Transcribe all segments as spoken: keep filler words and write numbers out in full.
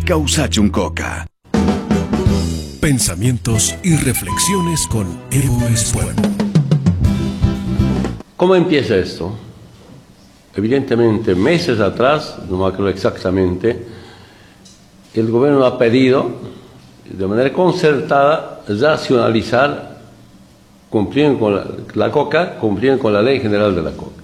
Causachuncoca. Pensamientos y reflexiones con Evo Espuelo. ¿Cómo empieza esto? Evidentemente, meses atrás, no me acuerdo exactamente, el gobierno ha pedido, de manera concertada, racionalizar, cumplir con la, la coca, cumplir con la ley general de la coca.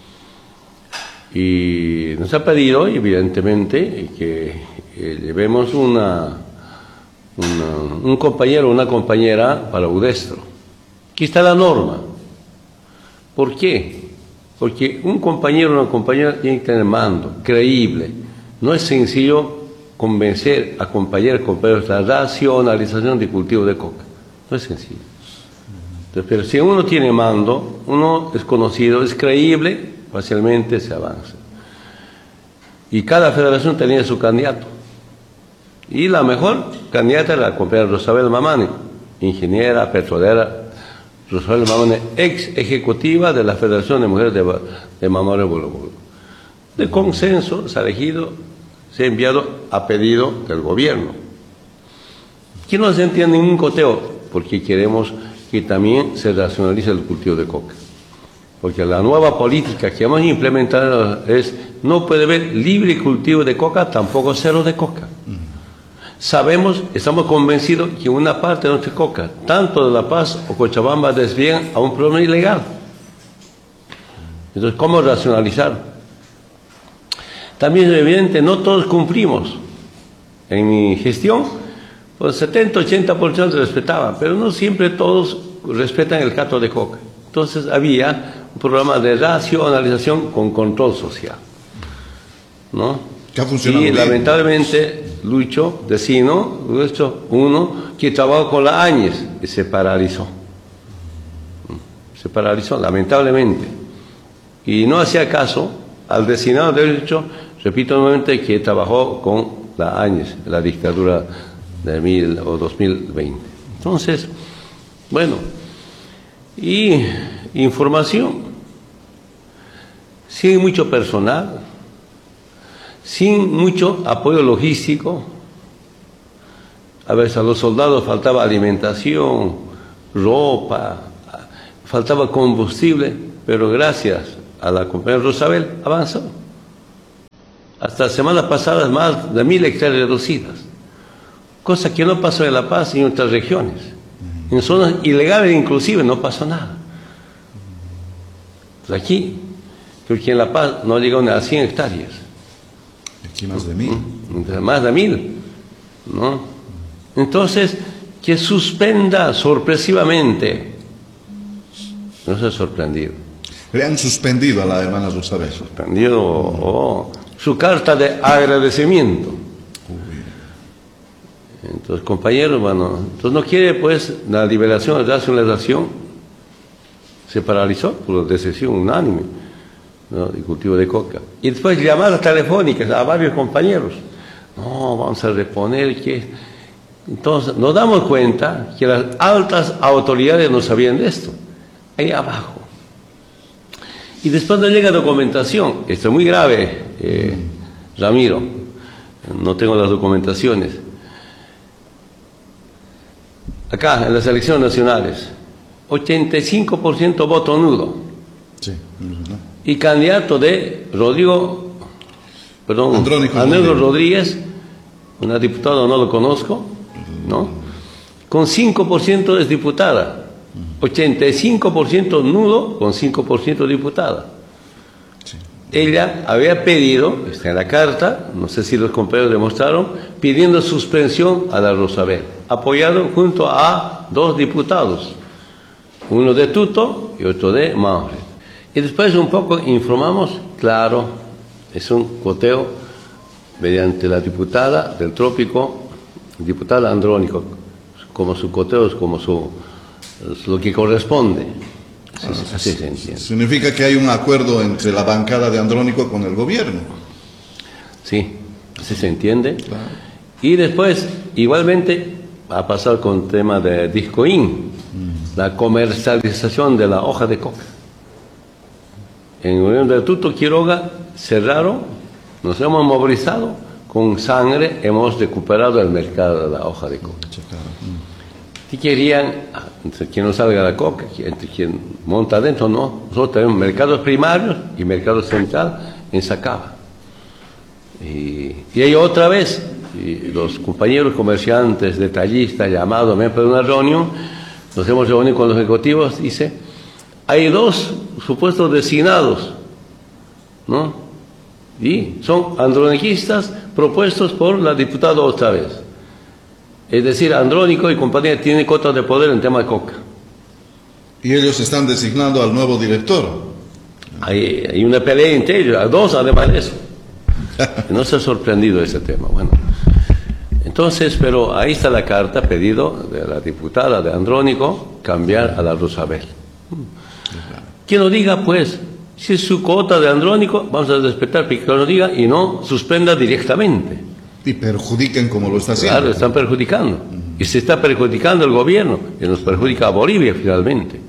Y nos ha pedido, evidentemente, que eh, llevemos una, una, un compañero o una compañera para Udestro. Aquí está la norma. ¿Por qué? Porque un compañero o una compañera tiene que tener mando, creíble. No es sencillo convencer a compañeros y compañeros la racionalización de cultivo de coca. No es sencillo. Entonces, pero si uno tiene mando, uno es conocido, es creíble, fácilmente se avanza. Y cada federación tenía su candidato. Y la mejor candidata era la compañera Rosabel Mamani, ingeniera, petrolera. Rosabel Mamani, ex ejecutiva de la Federación de Mujeres de, de Mamoré Bolo Bolo. De consenso se ha elegido, se ha enviado a pedido del gobierno. Aquí no se entiende ningún coteo, porque queremos que también se racionalice el cultivo de coca. Porque la nueva política que hemos implementado es, no puede haber libre cultivo de coca, tampoco cero de coca. Sabemos, estamos convencidos que una parte de nuestra coca, tanto de La Paz o Cochabamba, desvían a un problema ilegal. Entonces, ¿cómo racionalizar? También es evidente, no todos cumplimos. En mi gestión, pues setenta a ochenta por ciento respetaban, pero no siempre todos respetan el cato de coca. Entonces había un programa de racionalización con control social, ¿no? ¿Qué ha funcionado y bien? Lamentablemente, Lucho, vecino, uno que trabajó con la Áñez y se paralizó. Se paralizó, lamentablemente. Y no hacía caso al vecinado de Lucho, repito nuevamente, que trabajó con la Áñez, la dictadura de mil o dos mil veinte. Entonces, bueno, y información, sin mucho personal, sin mucho apoyo logístico. A veces a los soldados faltaba alimentación, ropa, faltaba combustible, pero gracias a la compañera Rosabel avanzó. Hasta la semana pasada más de mil hectáreas reducidas, cosa que no pasó en La Paz y en otras regiones. En zonas ilegales inclusive no pasó nada. Pues aquí, porque en La Paz no llegaron a cien hectáreas. Aquí más de mil. Más de mil, ¿no? Entonces, que suspenda sorpresivamente. No se ha sorprendido. Le han suspendido a la hermana Rosabel. Suspendido oh, su carta de agradecimiento. Entonces, compañeros, bueno, entonces no quiere pues la liberación, la racionalización, se paralizó por decisión unánime, ¿no?, de cultivo de coca. Y después llamadas telefónicas a varios compañeros. No, vamos a reponer que... Entonces nos damos cuenta que las altas autoridades no sabían de esto, ahí abajo. Y después no llega documentación. Esto es muy grave, eh, Ramiro. No tengo las documentaciones. Acá, en las elecciones nacionales, ochenta y cinco por ciento voto nulo. Sí. ¿No? Y candidato de Rodrigo, perdón, Andrónico Andrónico Rodríguez, una diputada, no lo conozco, ¿no? Con cinco por ciento es diputada. ochenta y cinco por ciento nulo con cinco por ciento diputada. Sí. Ella había pedido, está en la carta, no sé si los compañeros demostraron, pidiendo suspensión a la Rosabel, apoyado junto a dos diputados, uno de Tuto y otro de Maure. Y después un poco informamos, claro, es un coteo mediante la diputada del Trópico, diputada Andrónico, como su coteo es como su, es lo que corresponde. Sí, ah, así se entiende. Significa que hay un acuerdo entre la bancada de Andrónico con el gobierno. Sí, así se entiende. Claro. Y después, igualmente, ha pasado con el tema de Discoin, mm. la comercialización de la hoja de coca. En el gobierno de Tuto Quiroga cerraron, nos hemos movilizado con sangre hemos recuperado el mercado de la hoja de coca. Si querían, entre quien no salga la coca, entre quien monta adentro, no. Nosotros tenemos mercados primarios y mercado central en Sacaba. Y, y ahí otra vez, y los compañeros comerciantes, detallistas, llamados para una reunión, nos hemos reunido con los ejecutivos, dice, hay dos supuestos designados, ¿no? Y son androniquistas propuestos por la diputada otra vez. Es decir, Andrónico y compañía tienen cotas de poder en tema de coca. Y ellos están designando al nuevo director. Hay, hay una pelea entre ellos, a dos además de eso. No se ha sorprendido ese tema. Bueno, entonces, pero ahí está la carta pedido de la diputada de Andrónico cambiar a la Rosabel. Que lo diga, pues, si es su cuota de Andrónico, vamos a respetar que lo diga y no suspenda directamente. Y perjudiquen como lo está haciendo. Claro, están perjudicando. Uh-huh. Y se está perjudicando el gobierno, y nos perjudica a Bolivia finalmente.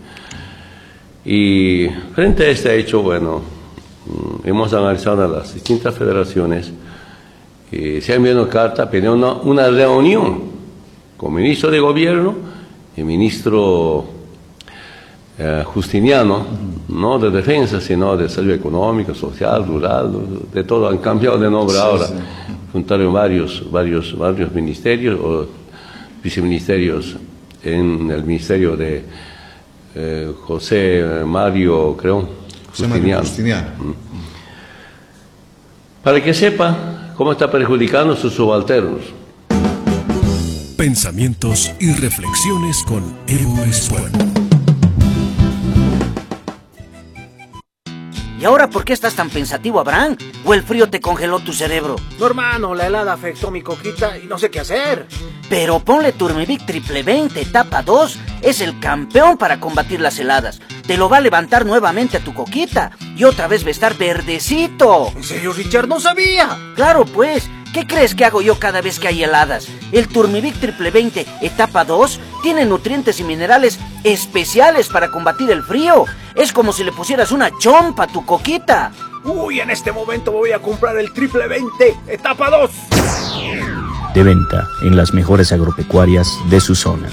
Y frente a este hecho, bueno, hemos analizado las distintas federaciones, y se ha enviado carta pidiendo una, una reunión con el ministro de gobierno y el ministro eh, Justiniano, uh-huh. no de defensa, sino de desarrollo económico, social, rural, de todo, han cambiado de nombre sí, ahora. Sí. Juntaron varios, varios, varios ministerios o viceministerios en el ministerio de eh, José Mario, creo, Justiniano. Justiniano. Mm. Para que sepa cómo está perjudicando a sus subalternos. Pensamientos y reflexiones con Evo Espuerta. ¿Y ahora por qué estás tan pensativo, Abraham? ¿O el frío te congeló tu cerebro? No, hermano, la helada afectó mi coquita y no sé qué hacer. Pero ponle Turmivic Triple veinte, etapa dos. Es el campeón para combatir las heladas. Te lo va a levantar nuevamente a tu coquita. Y otra vez va a estar verdecito. ¿En serio, Richard? ¡No sabía! Claro, pues. ¿Qué crees que hago yo cada vez que hay heladas? El Turmivic Triple veinte, etapa dos, tiene nutrientes y minerales especiales para combatir el frío. Es como si le pusieras una chompa a tu coquita. Uy, en este momento voy a comprar el Triple veinte, etapa dos. De venta en las mejores agropecuarias de su zona.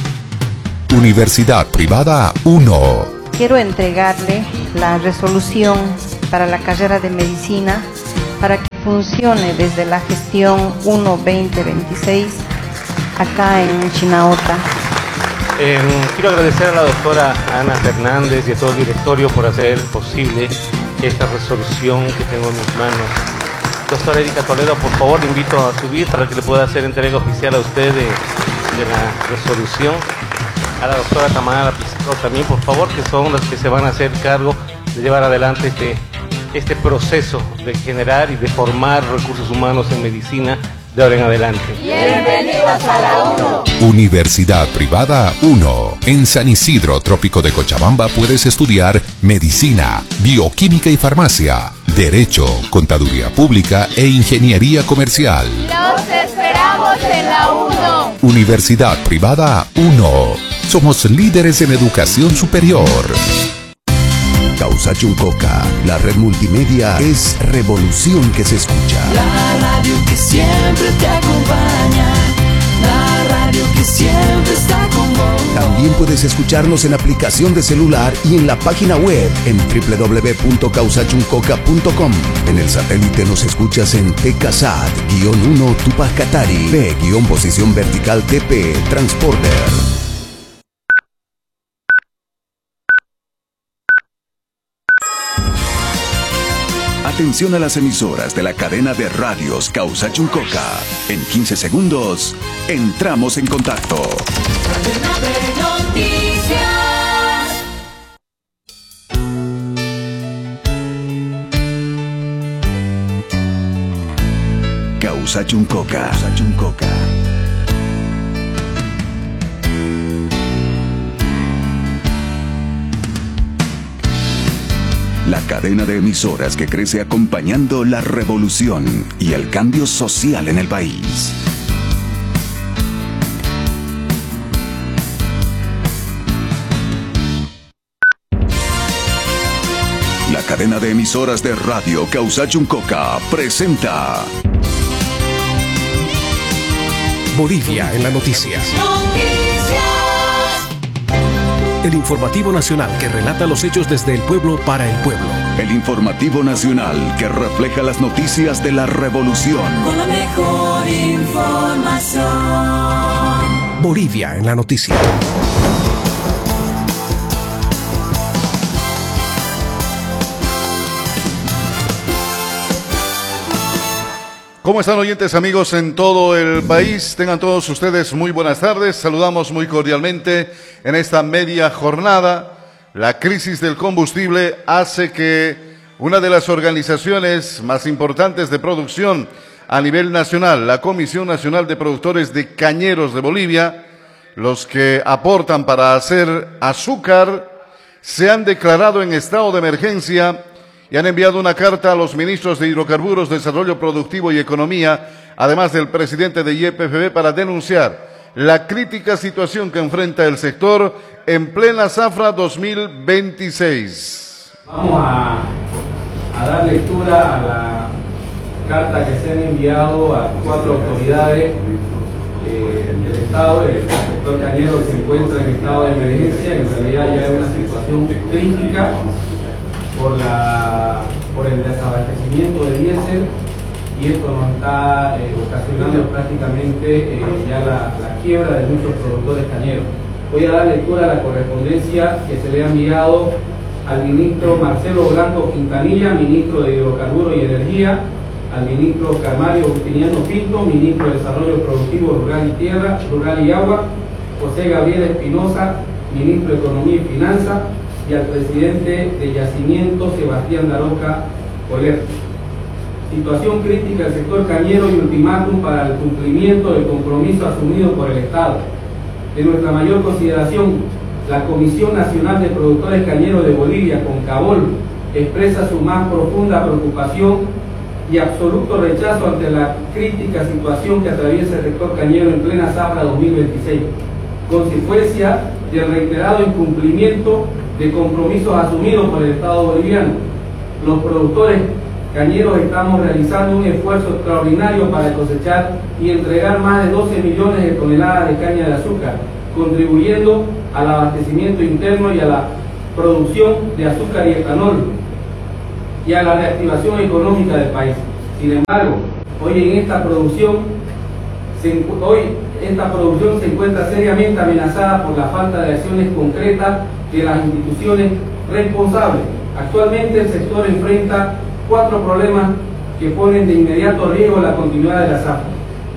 Universidad Privada uno. Quiero entregarle la resolución para la carrera de medicina para que funcione desde la gestión uno veinte veintiséis acá en Chinaota. Eh, quiero agradecer a la doctora Ana Fernández y a todo el directorio por hacer posible esta resolución que tengo en mis manos. Doctora Erika Toledo, por favor, le invito a subir para que le pueda hacer entrega oficial a usted de, de la resolución. A la doctora Tamara Pizarro también, por favor, que son las que se van a hacer cargo de llevar adelante este, este proceso de generar y de formar recursos humanos en medicina de ahora en adelante. Bienvenidos a la uno. Universidad Privada uno. En San Isidro, Trópico de Cochabamba, puedes estudiar Medicina, Bioquímica y Farmacia, Derecho, Contaduría Pública e Ingeniería Comercial. ¡Los esperamos en la uno! Universidad Privada uno. Somos líderes en educación superior. Causachuncoca, la red multimedia es revolución que se escucha. La radio que siempre te acompaña, la radio que siempre está con vos. También puedes escucharnos en aplicación de celular y en la página web en doble u doble u doble u punto causachuncoca punto com. En el satélite nos escuchas en T K S A T uno Tupac Katari, P posición vertical T P Transporter. Atención a las emisoras de la cadena de radios Causachuncoca. En quince segundos, entramos en contacto. Cadena de noticias. Causachuncoca. Causachuncoca. La cadena de emisoras que crece acompañando la revolución y el cambio social en el país. La cadena de emisoras de radio Causachuncoca presenta Bolivia en la noticia. El informativo nacional que relata los hechos desde el pueblo para el pueblo. El informativo nacional que refleja las noticias de la revolución. Con la mejor información. Bolivia en la noticia. ¿Cómo están, oyentes, amigos en todo el país? Tengan todos ustedes muy buenas tardes. Saludamos muy cordialmente en esta media jornada. La crisis del combustible hace que una de las organizaciones más importantes de producción a nivel nacional, la Comisión Nacional de Productores de Cañeros de Bolivia, los que aportan para hacer azúcar, se han declarado en estado de emergencia y han enviado una carta a los ministros de Hidrocarburos, Desarrollo Productivo y Economía, además del presidente de Y P F B, para denunciar la crítica situación que enfrenta el sector en plena zafra dos mil veintiséis. Vamos a, a dar lectura a la carta que se han enviado a cuatro autoridades eh, del Estado. El sector cañero se encuentra en estado de emergencia, que en realidad ya es una situación crítica por, la, por el desabastecimiento de diésel, y esto nos está eh, ocasionando prácticamente eh, ya la, la quiebra de muchos productores cañeros. Voy a dar lectura a la correspondencia que se le ha enviado al ministro Marcelo Blanco Quintanilla, ministro de Hidrocarburos y Energía, al ministro Camario Justiniano Pinto, ministro de Desarrollo Productivo Rural y Tierra, Rural y Agua, José Gabriel Espinosa, ministro de Economía y Finanzas, y al presidente de Yacimiento, Sebastián Daroca Coler. Situación crítica del sector cañero y ultimátum para el cumplimiento del compromiso asumido por el Estado. De nuestra mayor consideración, la Comisión Nacional de Productores Cañeros de Bolivia, CONCABOL, expresa su más profunda preocupación y absoluto rechazo ante la crítica situación que atraviesa el sector cañero en plena zafra dos mil veintiséis, consecuencia del reiterado incumplimiento de compromisos asumidos por el Estado boliviano. Los productores cañeros estamos realizando un esfuerzo extraordinario para cosechar y entregar más de doce millones de toneladas de caña de azúcar, contribuyendo al abastecimiento interno y a la producción de azúcar y etanol y a la reactivación económica del país. Sin embargo, hoy en esta producción se, hoy esta producción se encuentra seriamente amenazada por la falta de acciones concretas de las instituciones responsables. Actualmente el sector enfrenta cuatro problemas que ponen de inmediato riesgo la continuidad de la zafra.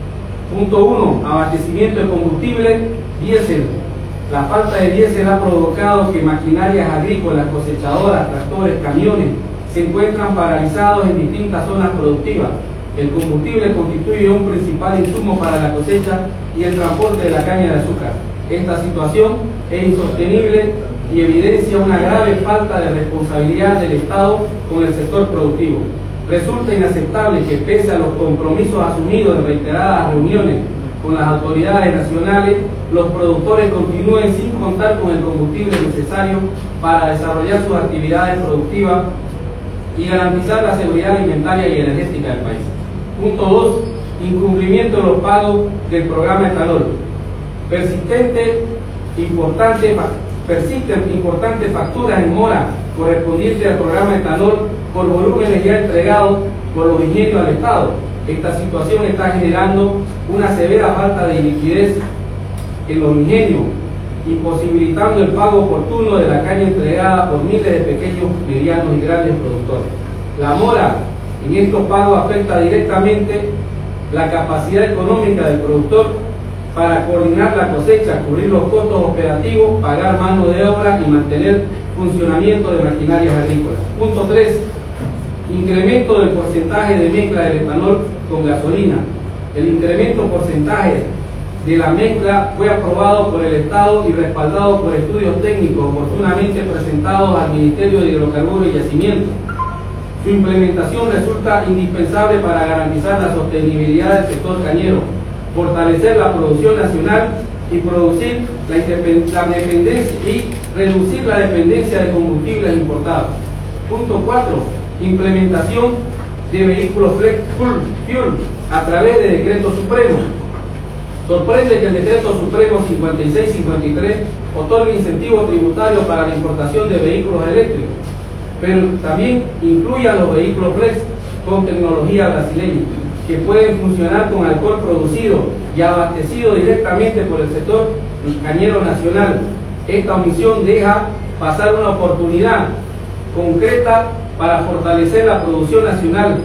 Punto uno, abastecimiento de combustible, diésel. La falta de diésel ha provocado que maquinarias agrícolas, cosechadoras, tractores, camiones se encuentran paralizados en distintas zonas productivas. El combustible constituye un principal insumo para la cosecha y el transporte de la caña de azúcar. Esta situación es insostenible y evidencia una grave falta de responsabilidad del Estado con el sector productivo. Resulta inaceptable que, pese a los compromisos asumidos en reiteradas reuniones con las autoridades nacionales, los productores continúen sin contar con el combustible necesario para desarrollar sus actividades productivas y garantizar la seguridad alimentaria y energética del país. Punto dos. Incumplimiento de los pagos del programa etanol. Persistente, importante, persisten importantes facturas en mora correspondientes al programa etanol por volúmenes ya entregados por los ingenios al Estado. Esta situación está generando una severa falta de liquidez en los ingenios, imposibilitando el pago oportuno de la caña entregada por miles de pequeños, medianos y grandes productores. La mora en estos pagos afecta directamente la capacidad económica del productor para coordinar la cosecha, cubrir los costos operativos, pagar mano de obra y mantener funcionamiento de maquinarias agrícolas. Punto tres. Incremento del porcentaje de mezcla del etanol con gasolina. El incremento porcentaje de la mezcla fue aprobado por el Estado y respaldado por estudios técnicos oportunamente presentados al Ministerio de Hidrocarburos y Yacimiento. Su implementación resulta indispensable para garantizar la sostenibilidad del sector cañero, fortalecer la producción nacional y producir la, la dependencia y reducir la dependencia de combustibles importados. Punto cuatro. Implementación de vehículos flex fuel a través de decreto supremo. Sorprende que el Decreto Supremo cincuenta y seis cincuenta y tres otorgue incentivos tributarios para la importación de vehículos eléctricos, pero también incluya los vehículos flex con tecnología brasileña, que pueden funcionar con alcohol producido y abastecido directamente por el sector cañero nacional. Esta omisión deja pasar una oportunidad concreta para fortalecer la producción nacional,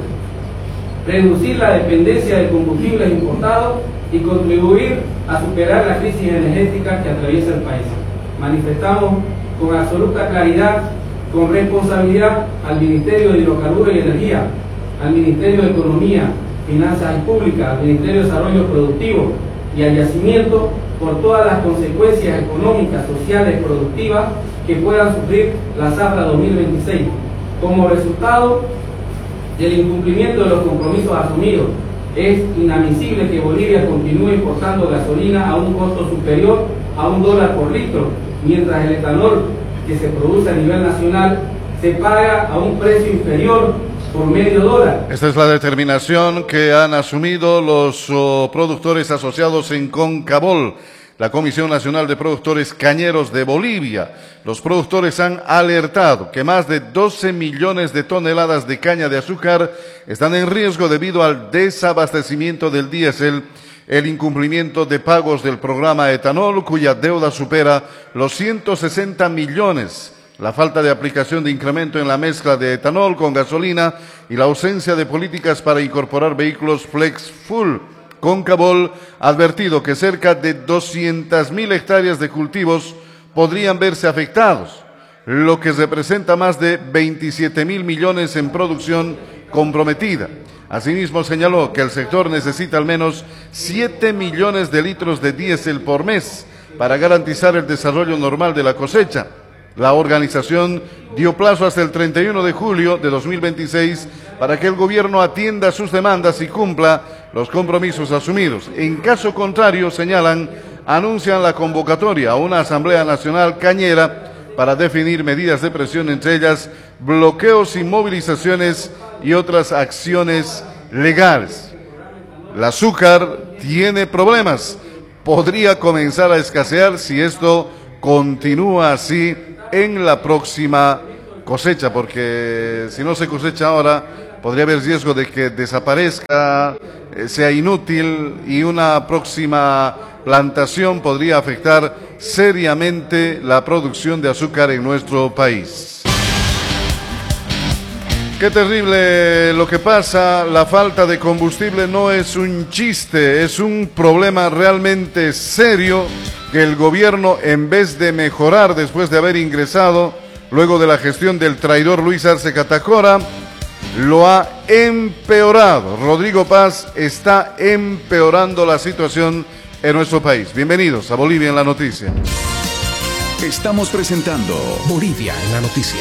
reducir la dependencia de combustibles importados y contribuir a superar la crisis energética que atraviesa el país. Manifestamos con absoluta claridad, con responsabilidad al Ministerio de Hidrocarburos y Energía, al Ministerio de Economía, Finanzas Públicas, al Ministerio de Desarrollo Productivo y al Yacimiento por todas las consecuencias económicas, sociales y productivas que puedan sufrir la zafra dos mil veintiséis como resultado del incumplimiento de los compromisos asumidos. Es inadmisible que Bolivia continúe importando gasolina a un costo superior a un dólar por litro, mientras el etanol que se produce a nivel nacional se paga a un precio inferior por medio dólar. Esta es la determinación que han asumido los oh, productores asociados en CONCABOL, la Comisión Nacional de Productores Cañeros de Bolivia. Los productores han alertado que más de doce millones de toneladas de caña de azúcar están en riesgo debido al desabastecimiento del diésel, el incumplimiento de pagos del programa etanol, cuya deuda supera los ciento sesenta millones, la falta de aplicación de incremento en la mezcla de etanol con gasolina y la ausencia de políticas para incorporar vehículos flex full. CONCABOL ha advertido que cerca de doscientas mil hectáreas de cultivos podrían verse afectados, lo que representa más de veintisiete mil millones en producción comprometida. Asimismo, señaló que el sector necesita al menos siete millones de litros de diésel por mes para garantizar el desarrollo normal de la cosecha. La organización dio plazo hasta el treinta y uno de julio de dos mil veintiséis para que el gobierno atienda sus demandas y cumpla los compromisos asumidos. En caso contrario, señalan, anuncian la convocatoria a una Asamblea Nacional Cañera para definir medidas de presión, entre ellas bloqueos y movilizaciones y otras acciones legales. El azúcar tiene problemas, podría comenzar a escasear si esto continúa así en la próxima cosecha, porque si no se cosecha ahora, podría haber riesgo de que desaparezca, eh, sea inútil, y una próxima plantación podría afectar seriamente la producción de azúcar en nuestro país. Qué terrible lo que pasa. La falta de combustible no es un chiste, es un problema realmente serio que el gobierno, en vez de mejorar después de haber ingresado, luego de la gestión del traidor Luis Arce Catacora, lo ha empeorado. Rodrigo Paz está empeorando la situación en nuestro país. Bienvenidos a Bolivia en la Noticia. Estamos presentando Bolivia en la Noticia.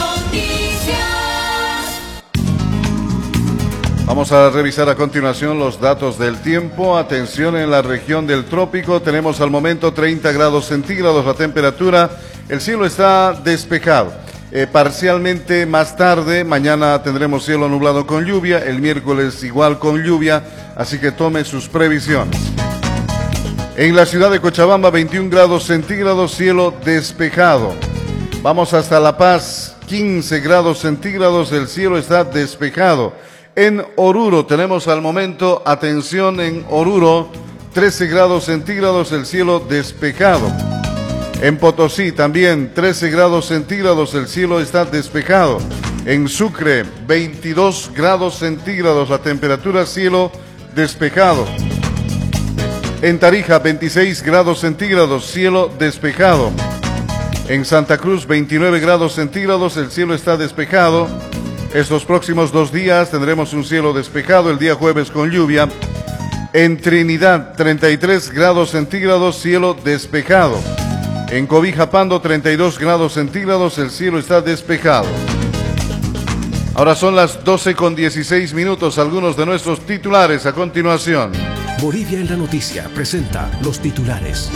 Vamos a revisar a continuación los datos del tiempo. Atención, en la región del trópico tenemos al momento treinta grados centígrados la temperatura. El cielo está despejado. Eh, parcialmente más tarde, mañana tendremos cielo nublado con lluvia, el miércoles igual con lluvia, así que tome sus previsiones. En la ciudad de Cochabamba, veintiún grados centígrados, cielo despejado. Vamos hasta La Paz, quince grados centígrados, el cielo está despejado. En Oruro tenemos al momento, atención, en Oruro, trece grados centígrados, el cielo despejado. En Potosí también trece grados centígrados, el cielo está despejado. En Sucre, veintidós grados centígrados, la temperatura, cielo despejado. En Tarija, veintiséis grados centígrados, cielo despejado. En Santa Cruz, veintinueve grados centígrados, el cielo está despejado. Estos próximos dos días tendremos un cielo despejado, el día jueves con lluvia. En Trinidad, treinta y tres grados centígrados, cielo despejado. En Cobija Pando, treinta y dos grados centígrados, el cielo está despejado. Ahora son las doce con dieciséis minutos, algunos de nuestros titulares a continuación. Bolivia en la Noticia presenta los titulares.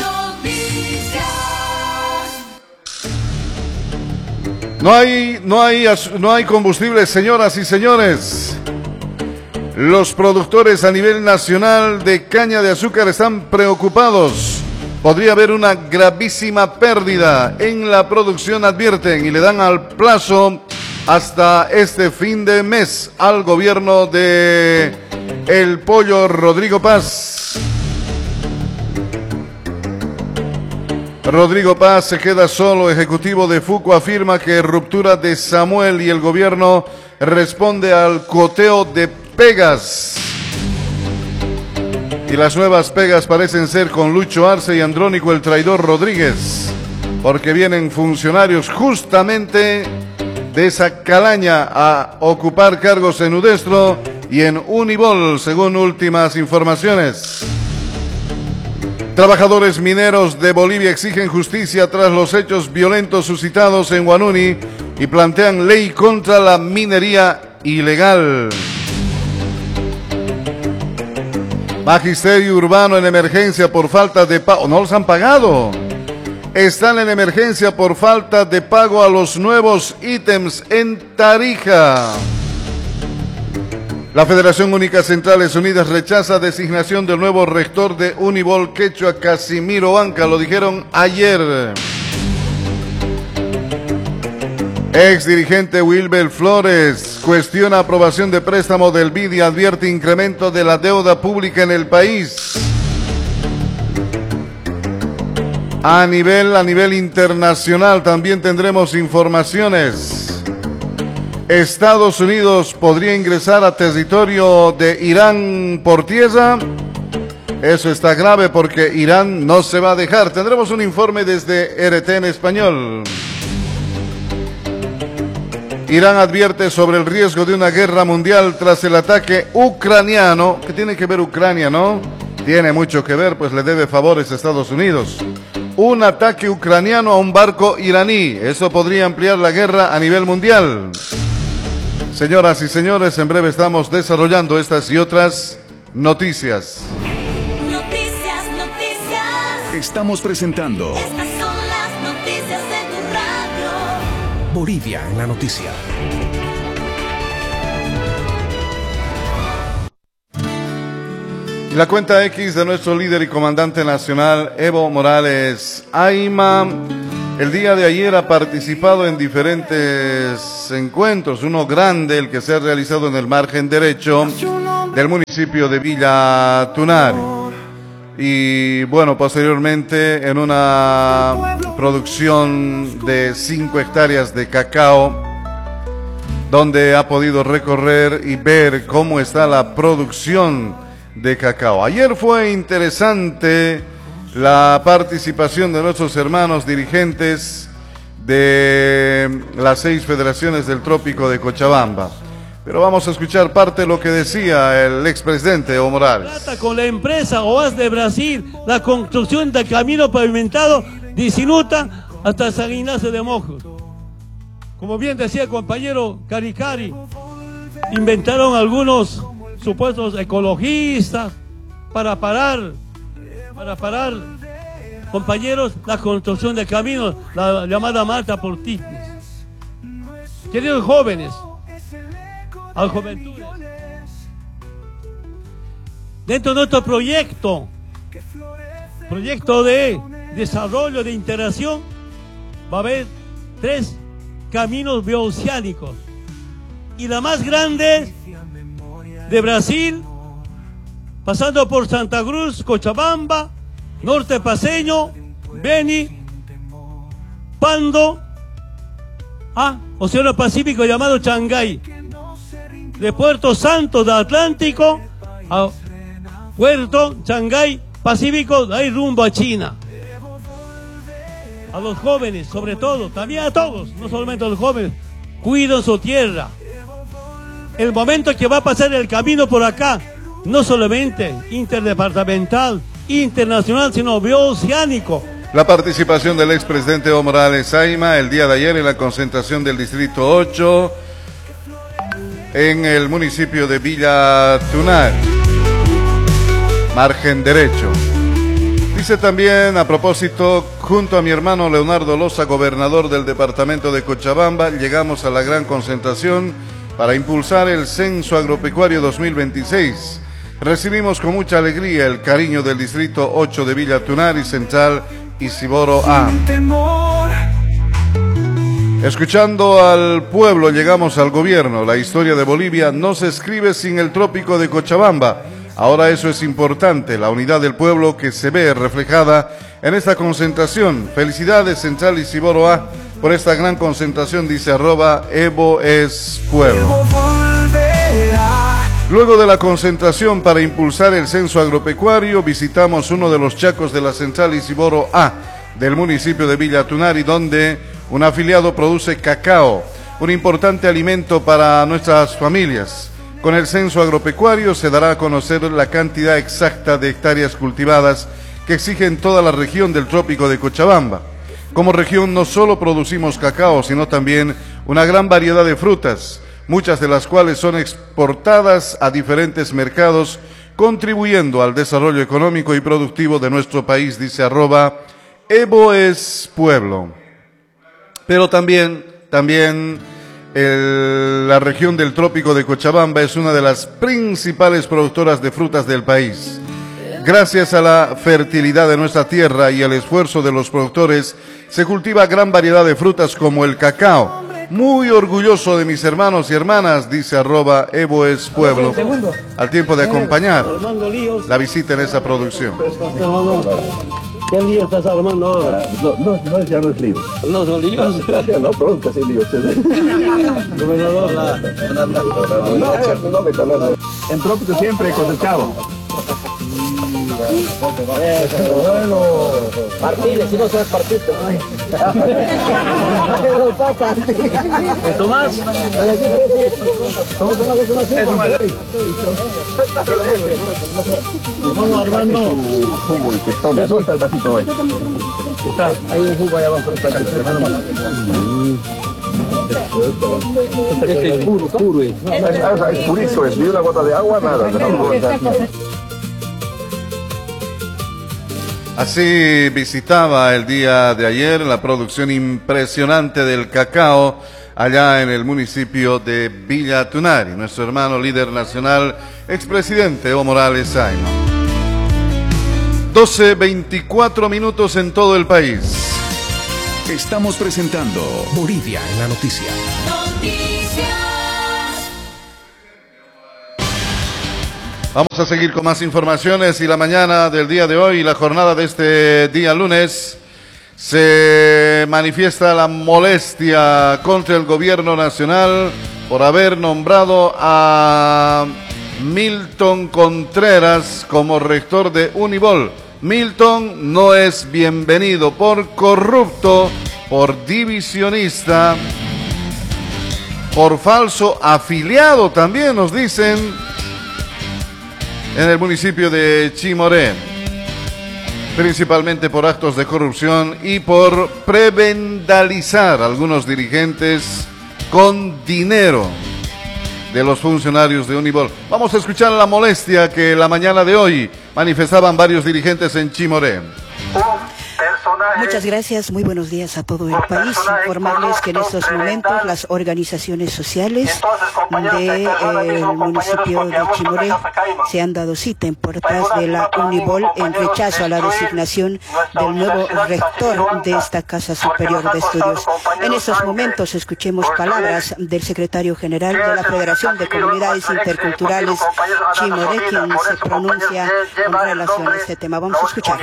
No hay, no hay, no hay combustible, señoras y señores. Los productores a nivel nacional de caña de azúcar están preocupados. Podría haber una gravísima pérdida en la producción, advierten, y le dan al plazo hasta este fin de mes al gobierno de El Pollo Rodrigo Paz. Rodrigo Paz se queda solo. Ejecutivo de Fuco afirma que ruptura de Samuel y el gobierno responde al coteo de pegas. Y las nuevas pegas parecen ser con Lucho Arce y Andrónico el Traidor Rodríguez, porque vienen funcionarios justamente de esa calaña a ocupar cargos en Udestro y en Unibol, según últimas informaciones. Trabajadores mineros de Bolivia exigen justicia tras los hechos violentos suscitados en Huanuni y plantean ley contra la minería ilegal. Magisterio urbano en emergencia por falta de pago. No los han pagado. Están en emergencia por falta de pago a los nuevos ítems en Tarija. La Federación Única Centrales Unidas rechaza designación del nuevo rector de Unibol Quechua, Casimiro Banca. Lo dijeron ayer. Ex dirigente Wilber Flores cuestiona aprobación de préstamo del B I D y advierte incremento de la deuda pública en el país. A nivel, a nivel internacional también tendremos informaciones. Estados Unidos podría ingresar a territorio de Irán por tierra. Eso está grave porque Irán no se va a dejar. Tendremos un informe desde R T en español. Irán advierte sobre el riesgo de una guerra mundial tras el ataque ucraniano. ¿Qué tiene que ver Ucrania, no? Tiene mucho que ver, pues le debe favores a Estados Unidos. Un ataque ucraniano a un barco iraní. Eso podría ampliar la guerra a nivel mundial. Señoras y señores, en breve estamos desarrollando estas y otras noticias. Noticias, noticias. Estamos presentando Estas son las noticias de tu radio. Bolivia en la noticia. Y la cuenta X de nuestro líder y comandante nacional, Evo Morales Ayma, el día de ayer ha participado en diferentes encuentros, uno grande, el que se ha realizado en el margen derecho del municipio de Villa Tunari. Y bueno, posteriormente en una producción de cinco hectáreas de cacao, donde ha podido recorrer y ver cómo está la producción de cacao. Ayer fue interesante la participación de nuestros hermanos dirigentes de las seis federaciones del Trópico de Cochabamba. Pero vamos a escuchar parte de lo que decía el expresidente Evo Morales. Trata con la empresa O A S de Brasil la construcción del camino pavimentado de Sinuta hasta San Ignacio de Mojos. Como bien decía el compañero Caricari, inventaron algunos supuestos ecologistas para parar, para parar, compañeros, la construcción de caminos, la llamada Marcha por Tignes. Queridos jóvenes, a juventudes, dentro de nuestro proyecto, proyecto de desarrollo, de interacción, va a haber tres caminos bioceánicos. Y la más grande de Brasil, pasando por Santa Cruz, Cochabamba, Norte Paceño, Beni, Pando, a Océano Pacífico llamado Changay, de Puerto Santo del Atlántico a Puerto Changay Pacífico, de ahí rumbo a China. A los jóvenes, sobre todo, también a todos, no solamente a los jóvenes, cuiden su tierra. El momento que va a pasar el camino por acá, no solamente interdepartamental, internacional, sino bioceánico. La participación del expresidente Evo Morales Ayma el día de ayer en la concentración del Distrito ocho en el municipio de Villa Tunari, margen derecho. Dice también, a propósito, junto a mi hermano Leonardo Loza, gobernador del departamento de Cochabamba, llegamos a la gran concentración para impulsar el Censo Agropecuario dos mil veintiséis. Recibimos con mucha alegría el cariño del Distrito ocho de Villa Tunari Central y Ciboro A. Escuchando al pueblo llegamos al gobierno. La historia de Bolivia no se escribe sin el trópico de Cochabamba. Ahora eso es importante, la unidad del pueblo que se ve reflejada en esta concentración. Felicidades Central y Ciboro A por esta gran concentración, dice arroba Evo es pueblo. Luego de la concentración para impulsar el censo agropecuario, visitamos uno de los chacos de la Central y Ciboro A del municipio de Villa Tunari, donde un afiliado produce cacao, un importante alimento para nuestras familias. Con el censo agropecuario se dará a conocer la cantidad exacta de hectáreas cultivadas que exige en toda la región del trópico de Cochabamba. Como región no solo producimos cacao, sino también una gran variedad de frutas, muchas de las cuales son exportadas a diferentes mercados, contribuyendo al desarrollo económico y productivo de nuestro país, dice arroba Evo es pueblo. Pero también, también el, la región del trópico de Cochabamba es una de las principales productoras de frutas del país. Gracias a la fertilidad de nuestra tierra y al esfuerzo de los productores, se cultiva gran variedad de frutas como el cacao. Muy orgulloso de mis hermanos y hermanas, dice arroba Evo es pueblo, al tiempo de acompañar la visita en esa producción. ¿Qué lío estás armando ahora? No, no, no, ya no es lío. ¿No son líos? No, pronto sí líos. Gobernador, la... No me conoce. En trópico siempre he cosechado. Bueno, Martínez, si no sabes partir, ¿esto más? Vamos armando. Me suelta el vasito hoy. Está, hay un jugo allá abajo. Este es puro, puro. Es purísimo, es ni una gota de agua, nada. Así visitaba el día de ayer la producción impresionante del cacao allá en el municipio de Villa Tunari. Nuestro hermano líder nacional, expresidente Evo Morales Saima. doce veinticuatro minutos en todo el país. Estamos presentando Bolivia en la noticia. Vamos a seguir con más informaciones y la mañana del día de hoy, la jornada de este día lunes, se manifiesta la molestia contra el gobierno nacional por haber nombrado a Milton Contreras como rector de Unibol. Milton no es bienvenido por corrupto, por divisionista, por falso afiliado también nos dicen, en el municipio de Chimoré, principalmente por actos de corrupción y por prebendalizar a algunos dirigentes con dinero de los funcionarios de Unibol. Vamos a escuchar la molestia que la mañana de hoy manifestaban varios dirigentes en Chimoré. Muchas gracias, muy buenos días a todo el país. Informarles que en estos momentos las organizaciones sociales del municipio de Chimoré se han dado cita en puertas de la Unibol en rechazo a la designación del nuevo rector de esta Casa Superior de Estudios. En estos momentos escuchemos palabras del secretario general de la Federación de Comunidades Interculturales Chimoré, quien se pronuncia en relación a este tema. Vamos a escuchar.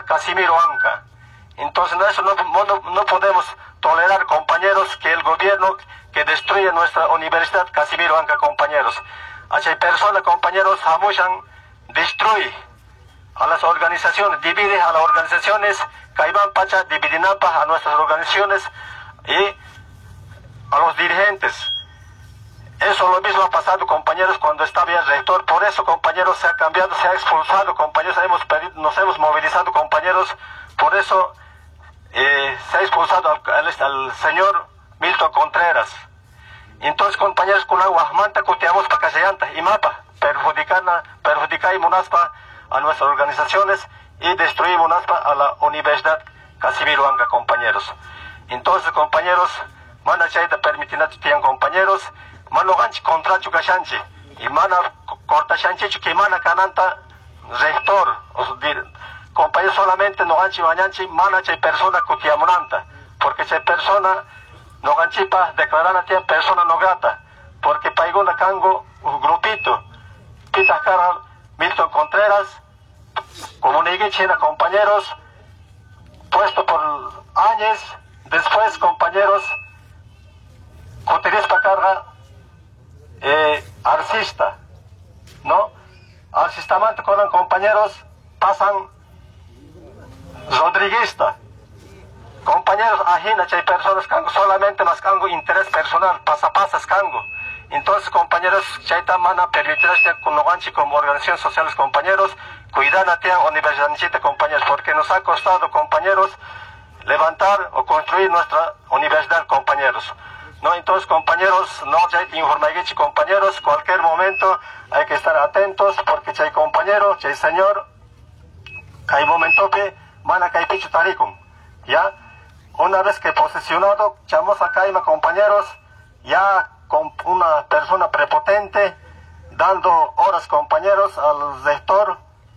Entonces eso no, no, no podemos tolerar, compañeros, que el gobierno que destruye nuestra universidad Casimiro Anca, compañeros. Hay personas, compañeros, Hamushan destruye a las organizaciones, divide a las organizaciones, Caibán Pacha, dividinapa a nuestras organizaciones y a los dirigentes. Eso lo mismo ha pasado, compañeros, cuando estaba el rector. Por eso, compañeros, se ha cambiado, se ha expulsado, compañeros, hemos pedido, nos hemos movilizado, compañeros. Por eso eh, se ha expulsado al, al, al señor Milton Contreras. Entonces, compañeros, con agua manta coteamos para casellanta y mapa, perjudicar, perjudicar y monaspa a nuestras organizaciones y destruir monaspa a la Universidad Casimiro Anca, compañeros. Entonces, compañeros, manda chaita permitir a compañeros, mano ganchi contracho kashanchi y mana cortashanchi que mana cananta rector o compañero solamente no ganchi bañanchi mana chay persona kutiamunanta porque chay persona no ganchipa declarana tiene persona no grata porque paigona cango un grupito pita cara Milton Contreras como china compañeros puesto por años después compañeros Coterispa carga eh, artista no artistamente con los compañeros pasan rodriguista compañeros ajena hay personas que solamente más cango interés personal pasa pasas cango entonces compañeros chaita mana permitir con Noganchi como organización sociales compañeros cuidan a la universidad compañeros porque nos ha costado compañeros levantar o construir nuestra universidad compañeros no entonces compañeros no hay informagichi compañeros cualquier momento hay que estar atentos porque chay compañero chay señor hay momento que mana kai pichu taricum ya una vez que posesionado chamos acá compañeros ya con una persona prepotente dando horas compañeros al rector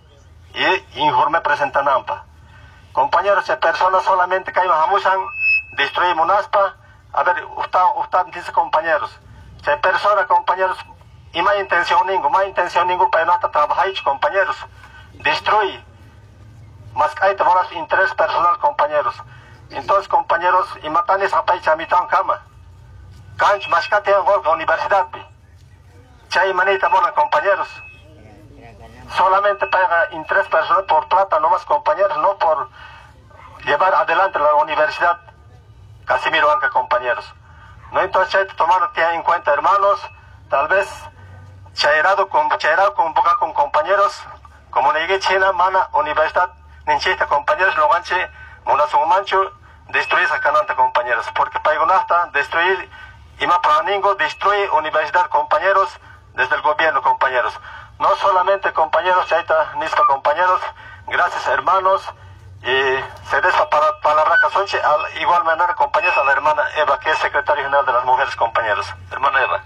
y informe presentanampa compañeros de personas solamente que hamusan destruir monaspa a ver usted usted dice compañeros de personas compañeros y más intención ningún más intención ningún para no trabajar compañeros destruir más que hay interés personal compañeros entonces compañeros y matan esa paisa mitad cama canch más que tengo la universidad chay manita mona compañeros solamente paga interés personal por plata no más compañeros no por llevar adelante la universidad Casimiro Anca compañeros no entonces chay tomar en cuenta hermanos tal vez chayrado con chayrado con boca con compañeros como negue china mana universidad ninchita compañeros lo ganche monazo mancho destruir esa cananta compañeros porque paigonasta destruir y más para ningo destruye universidad compañeros desde el gobierno compañeros no solamente compañeros chaita nispa compañeros gracias hermanos y se des para palabra casonche al igual manera compañeros a la hermana Eva que es secretaria general de las mujeres compañeros hermana Eva.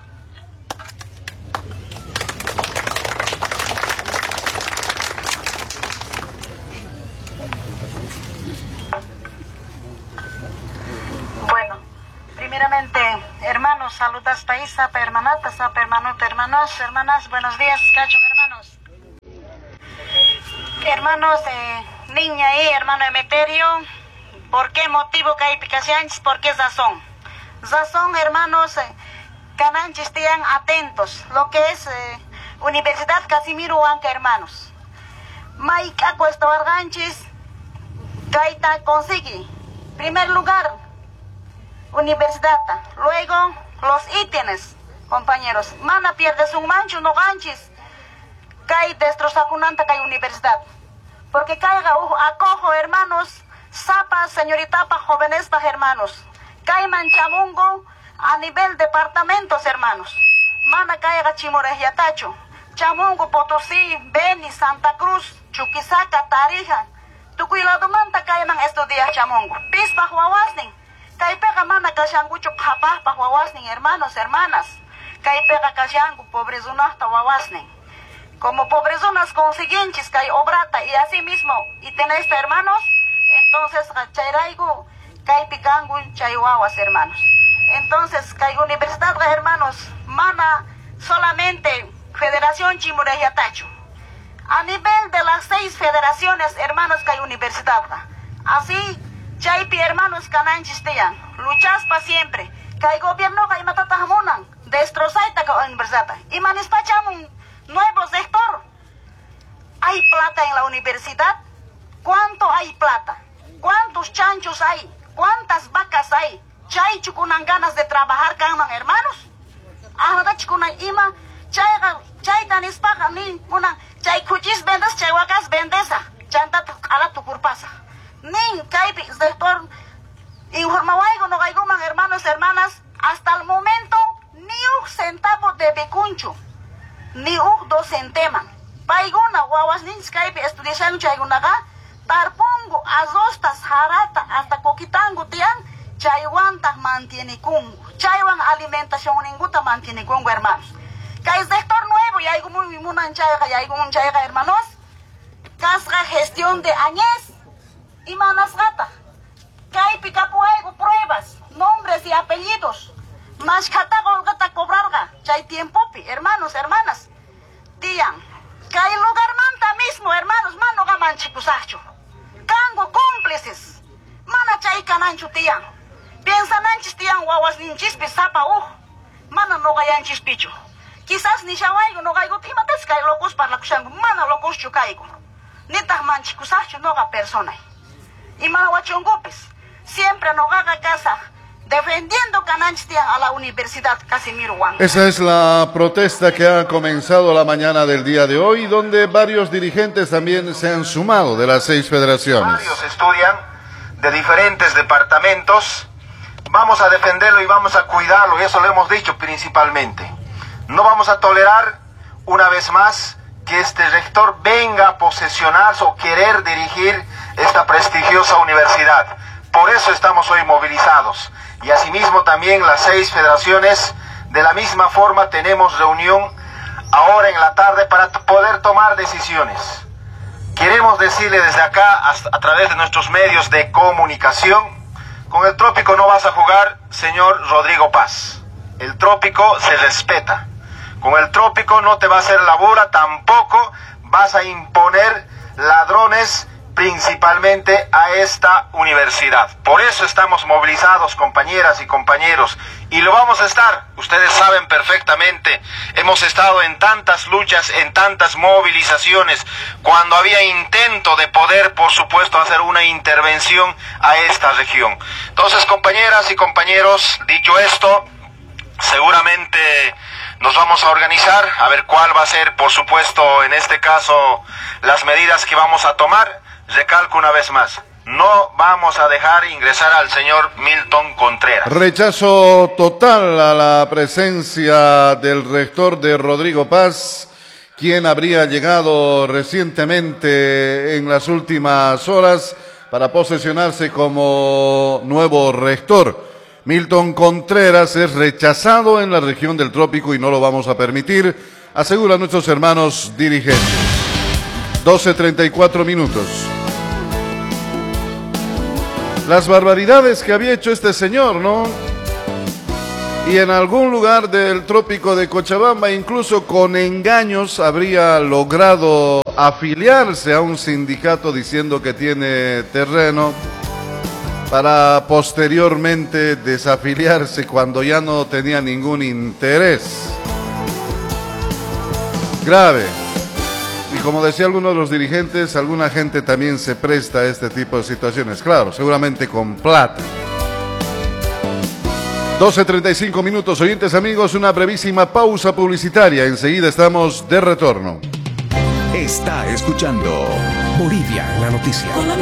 Primeramente, hermanos, saludas país, sapa hermanata, sapa hermanota, hermanos, hermanas, buenos días, cachón, hermanos. Hermanos, eh, niña y hermano Emeterio, ¿por qué motivo que hay picaciones? ¿Por qué razón? Razón, hermanos, eh, cananches estén atentos, lo que es eh, Universidad Casimiro Anca, hermanos. Maica cuesta barganches, Gaita consigue, primer lugar, universidad, luego los ítems, compañeros, mana pierdes un mancho, no ganches, cae destrozacunanta cae universidad, porque caiga acojo hermanos, zapa, señorita, pa jóvenes, pa hermanos, cae manchamungo a nivel departamentos hermanos, mana caiga Chimores Yatacho, Chamungo, Potosí, Beni, Santa Cruz, Chuquisaca, Tarija, Tucuilado manta caiman estudiar Chamungo, Pispa Huawasning, Caipega mana kashangucho papá pa huawasning hermanos, hermanas. Caipega kashangu pobrezunas ta huawasning. Como pobrezunas consiguientes cai obrata y así mismo y tenéis hermanos, entonces chairaigu caipicangu chaihuahuas hermanos. Entonces cai universidad hermanos, mana solamente Federación Chimure Yatacho. A nivel de las seis federaciones hermanos cai universidad. Así Chaypi hermanos cananchis teyan, luchas para siempre. Kay gobierno kay matatahamunan, destrozaita ka universidad. Y manispacham un nuevo sector. ¿Hay plata en la universidad? ¿Cuánto hay plata? ¿Cuántos chanchos hay? ¿Cuántas vacas hay? Chay chukunan ganas de trabajar kaman hermanos. Ahora chukunan ima, chay chay tanispaga ni una chay kuchis vendes, chay vacas vendesa. Chanta ala tu curpasa. Nin caipi sector informawaigo no gaiguman hermanos hermanas hasta el momento ni un centavo de becuncho ni un dos centeman paiguna guaguas nin caipi estudiación chaigunaga tarpongo azostas harata hasta coquitango tian chaywantas mantiene kungu, chaywan alimentación ninguta mantiene kungu, hermanos. Que es sector nuevo, y hay muy munan chayga, y hay un chayga, hermanos. Casga gestión de añez y manas gata. Que hay picapuego, pruebas, nombres y apellidos. Más catago gata cobrarga, chay tiempo, hermanos, hermanas. Tían, que hay lugar manta mismo, hermanos, mano gaman chicusacho. Cango cómplices. Mana chay canancho tían. Piensan anchis tían guaguas ninchis pisapa uh. Mana no gayanchis picho. Quizás ni shawaigo no gaigo timates kai locos para la kushango. Mana locos chukaigo. Nitas manchicusacho no ga persona. Y mana wachongopes. Siempre no gaga casa. Defendiendo cananchis tían a la Universidad Casimiro Juan. Esa es la protesta que ha comenzado la mañana del día de hoy, donde varios dirigentes también se han sumado de las seis federaciones. Varios estudian de diferentes departamentos. Vamos a defenderlo y vamos a cuidarlo, y eso lo hemos dicho principalmente. No vamos a tolerar, una vez más, que este rector venga a posesionarse o querer dirigir esta prestigiosa universidad. Por eso estamos hoy movilizados. Y asimismo también las seis federaciones, de la misma forma tenemos reunión ahora en la tarde para poder tomar decisiones. Queremos decirle desde acá, hasta a través de nuestros medios de comunicación, con el Trópico no vas a jugar, señor Rodrigo Paz. El Trópico se respeta. Con el Trópico no te va a hacer la bola, tampoco vas a imponer ladrones principalmente a esta universidad. Por eso estamos movilizados, compañeras y compañeros, y lo vamos a estar. Ustedes saben perfectamente, hemos estado en tantas luchas, en tantas movilizaciones, cuando había intento de poder, por supuesto, hacer una intervención a esta región. Entonces, compañeras y compañeros, dicho esto, seguramente nos vamos a organizar, a ver cuál va a ser, por supuesto, en este caso, las medidas que vamos a tomar. Recalco una vez más, no vamos a dejar ingresar al señor Milton Contreras. Rechazo total a la presencia del rector de Rodrigo Paz, quien habría llegado recientemente en las últimas horas para posesionarse como nuevo rector. Milton Contreras es rechazado en la región del Trópico y no lo vamos a permitir, aseguran nuestros hermanos dirigentes. doce treinta y cuatro minutos. Las barbaridades que había hecho este señor, ¿no? Y en algún lugar del Trópico de Cochabamba, incluso con engaños, habría logrado afiliarse a un sindicato diciendo que tiene terreno, para posteriormente desafiliarse cuando ya no tenía ningún interés. Grave. Y como decía alguno de los dirigentes, alguna gente también se presta a este tipo de situaciones. Claro, seguramente con plata. doce treinta y cinco minutos, oyentes amigos, una brevísima pausa publicitaria. Enseguida estamos de retorno. Está escuchando Bolivia en la noticia.